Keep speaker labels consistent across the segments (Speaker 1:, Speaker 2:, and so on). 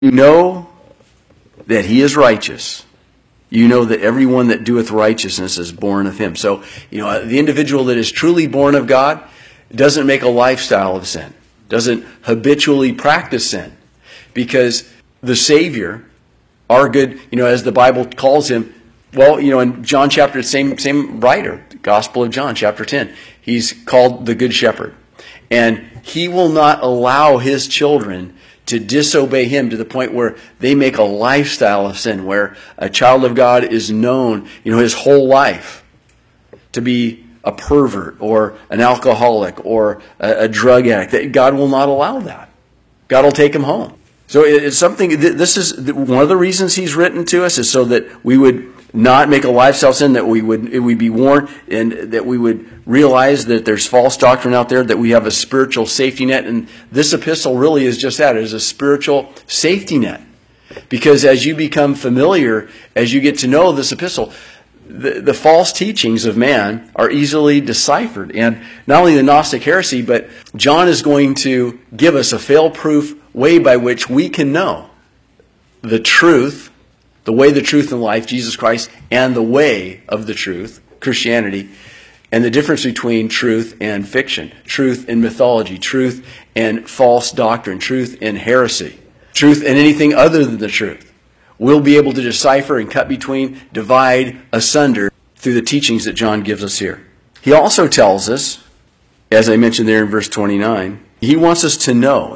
Speaker 1: You know that he is righteous. You know that everyone that doeth righteousness is born of him. So, the individual that is truly born of God doesn't make a lifestyle of sin, doesn't habitually practice sin, because the Savior, our good, as the Bible calls him, in John chapter, same writer, Gospel of John, chapter 10, he's called the Good Shepherd. And he will not allow his children to disobey him to the point where they make a lifestyle of sin, where a child of God is known, his whole life to be a pervert or an alcoholic or a drug addict. God will not allow that. God will take him home. So it's something, this is one of the reasons he's written to us, is so that we would not make a lifestyle sin, that we would be warned, and that we would realize that there's false doctrine out there, that we have a spiritual safety net. And this epistle really is just that. It is a spiritual safety net. Because as you become familiar, as you get to know this epistle, the false teachings of man are easily deciphered. And not only the Gnostic heresy, but John is going to give us a fail-proof way by which we can know the truth, the way, the truth, and life, Jesus Christ, and the way of the truth, Christianity, and the difference between truth and fiction, truth and mythology, truth and false doctrine, truth and heresy, truth and anything other than the truth. We'll be able to decipher and cut between, divide, asunder through the teachings that John gives us here. He also tells us, as I mentioned there in verse 29, he wants us to know,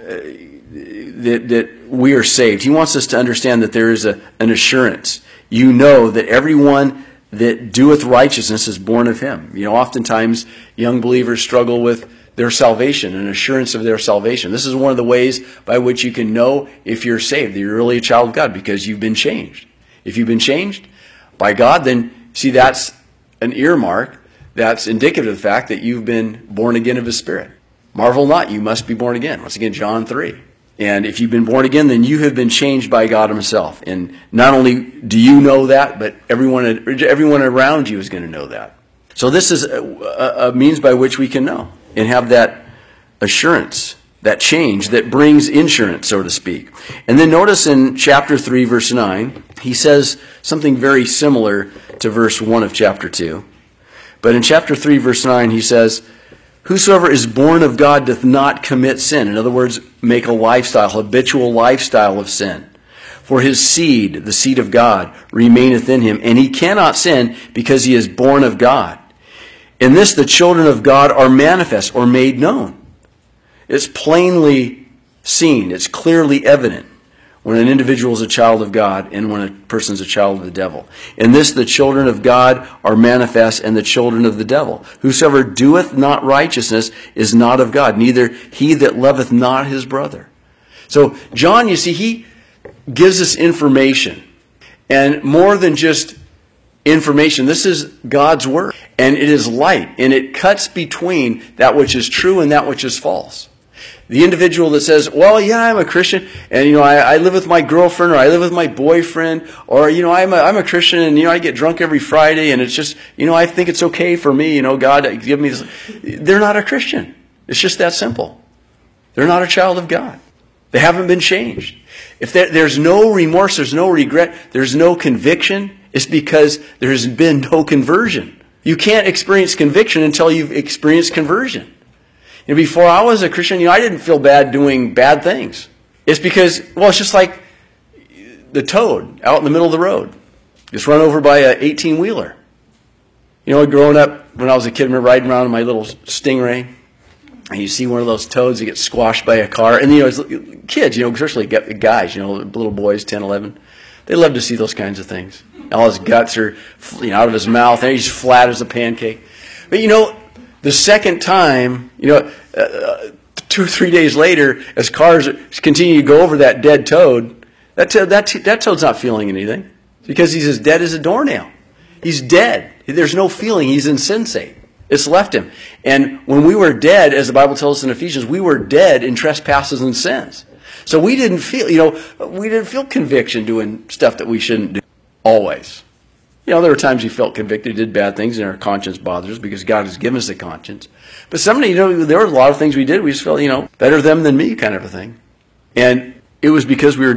Speaker 1: that we are saved. He wants us to understand that there is an assurance. You know that everyone that doeth righteousness is born of him. Oftentimes young believers struggle with their salvation, an assurance of their salvation. This is one of the ways by which you can know if you're saved, that you're really a child of God, because you've been changed. If you've been changed by God, then see, that's an earmark that's indicative of the fact that you've been born again of his Spirit. Marvel not, you must be born again. Once again, John 3. And if you've been born again, then you have been changed by God himself. And not only do you know that, but everyone around you is going to know that. So this is a means by which we can know and have that assurance, that change that brings insurance, so to speak. And then notice in chapter 3, verse 9, he says something very similar to verse 1 of chapter 2. But in chapter 3, verse 9, he says, whosoever is born of God doth not commit sin. In other words, make a lifestyle, habitual lifestyle of sin. For his seed, the seed of God, remaineth in him, and he cannot sin because he is born of God. In this the children of God are manifest, or made known. It's plainly seen, it's clearly evident when an individual is a child of God and when a person is a child of the devil. In this the children of God are manifest, and the children of the devil. Whosoever doeth not righteousness is not of God, neither he that loveth not his brother. So John, you see, he gives us information. And more than just information, this is God's word. And it is light, and it cuts between that which is true and that which is false. The individual that says, well, yeah, I'm a Christian, and I live with my girlfriend, or I live with my boyfriend, or I'm a Christian, and I get drunk every Friday, and it's just I think it's okay for me, God give me this. They're not a Christian. It's just that simple. They're not a child of God. They haven't been changed. If there's no remorse, there's no regret, there's no conviction, it's because there has been no conversion. You can't experience conviction until you've experienced conversion. Before I was a Christian, I didn't feel bad doing bad things. It's because, it's just like the toad out in the middle of the road. Just run over by an 18-wheeler. Growing up, when I was a kid, I remember riding around in my little Stingray, and you see one of those toads that get squashed by a car. And, as kids, especially guys, little boys, 10, 11, they love to see those kinds of things. All his guts are out of his mouth, and he's flat as a pancake. But, the second time, 2 or 3 days later, as cars continue to go over that dead toad, that toad's not feeling anything, because he's as dead as a doornail. He's dead. There's no feeling. He's insensate. It's left him. And when we were dead, as the Bible tells us in Ephesians, we were dead in trespasses and sins. So we didn't feel conviction doing stuff that we shouldn't do always. There were times we felt convicted, did bad things, and our conscience bothers us because God has given us a conscience. But someday, there were a lot of things we did. We just felt, better them than me kind of a thing. And It was because we were